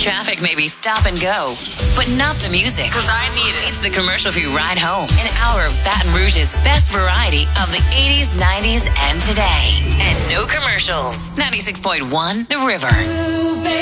traffic may be stop and go, but not the music. Because I need it. It's the commercial-free ride home. An hour of Baton Rouge's best variety of the 80s, 90s, and today. And no commercials. 96.1 The River.